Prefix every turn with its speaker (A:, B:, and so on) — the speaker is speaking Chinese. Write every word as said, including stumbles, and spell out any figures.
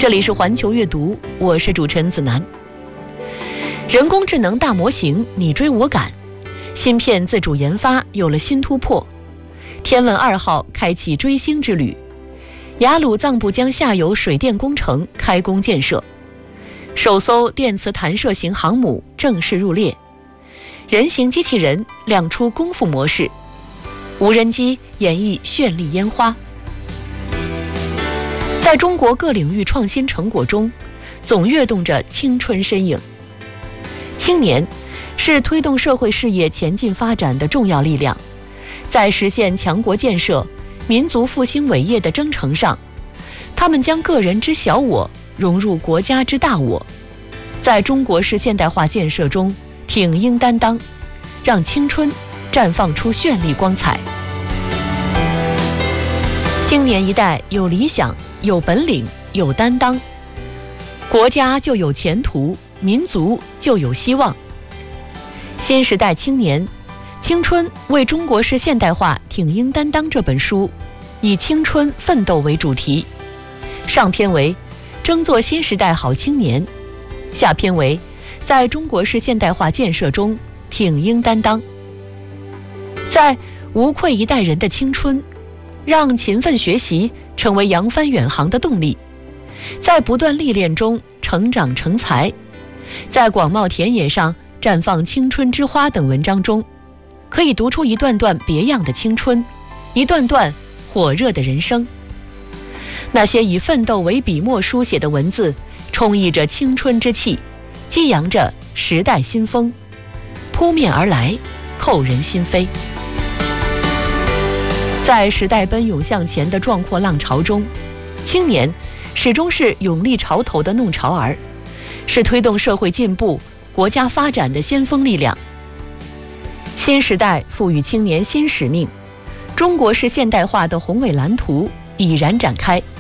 A: 这里是环球阅读，我是主持人子楠。人工智能大模型你追我赶，芯片自主研发有了新突破。天问二号开启追星之旅，雅鲁藏布江下游水电工程开工建设，首艘电磁弹射型航母正式入列，人形机器人亮出功夫模式，无人机演绎绚丽烟花。在中国各领域创新成果中，总跃动着青春身影。青年是推动社会事业前进发展的重要力量，在实现强国建设、民族复兴伟业的征程上，他们将个人之小我融入国家之大我，在中国式现代化建设中挺膺担当，让青春绽放出绚丽光彩。青年一代有理想、有本领、有担当，国家就有前途，民族就有希望。新时代青年，青春为中国式现代化挺膺担当这本书，以青春奋斗为主题，上篇为争做新时代好青年，下篇为在中国式现代化建设中挺膺担当。在无愧一代人的青春，让勤奋学习成为扬帆远航的动力，在不断历练中成长成才，在广袤田野上绽放青春之花等文章中，可以读出一段段别样的青春，一段段火热的人生。那些以奋斗为笔墨书写的文字，充溢着青春之气，激扬着时代新风，扑面而来，扣人心扉。在时代奔涌向前的壮阔浪潮中，青年始终是勇立潮头的弄潮儿，是推动社会进步、国家发展的先锋力量。新时代赋予青年新使命，中国式现代化的宏伟蓝图已然展开。